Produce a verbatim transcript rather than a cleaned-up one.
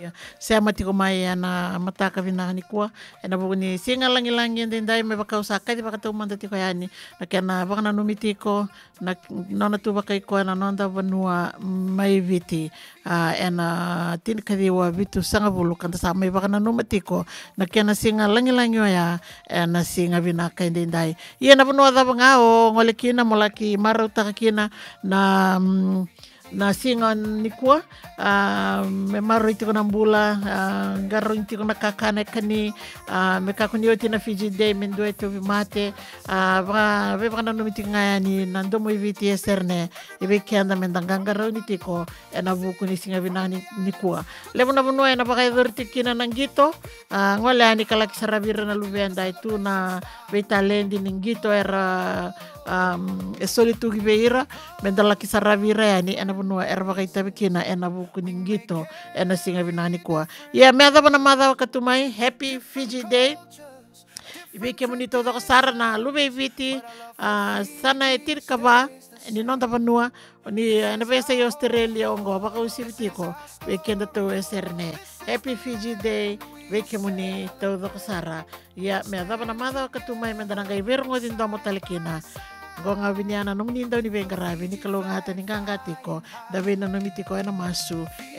Sema tiko mai ana mataka vina ni kua ena buni singa langi langi ende ndai me baka usaka di baka tau manda tiko yani na kena baka na numi tiko na nona tu baka iko ena nonda vanua mai viti uh, ena tin kadiwa vitu sanga bulu kanta sa mai baka na numa tiko na kena singa langi langi ya ena singa vina ka ende ndai ia na vanua da bangao ngole kina molaki marau taka kina na um, na singa ni kua uh, me maro iti ko ng bula uh, garo iti ko nakakana kani uh, me kakuni oti na Fiji Day mendo ito mate uh, baka be baka nanumiti nga ni nando mo iviti eserne ibe kianda mendang garo niti ko ena buku ni singa bina ni, ni kua lebo na bunua ena baka idorti kina nang gito uh, ngole ani kalaki sarabira na lubenda itu na betalendi ning gito era um, esolitu gibeira mendala kisarabira yani ena bunua era baka itabi kina ena buku ning gito ena singa binani kua ya yeah, meada bana mada katumai happy Fiji Day ibe ke monito do sara na lube viti uh, sana etir kaba ni nonda banua ni na besa yo Australia ongo baka usibiti ko be kenda to eserne happy Fiji Day be ke moni to do sara ya yeah, meada bana mada katumai mendana ngai verungo din do motalekina gonga vinyana no mnindo ni bengarabi ni kalonga hata ni nganga tiko da vena no mitiko ena masu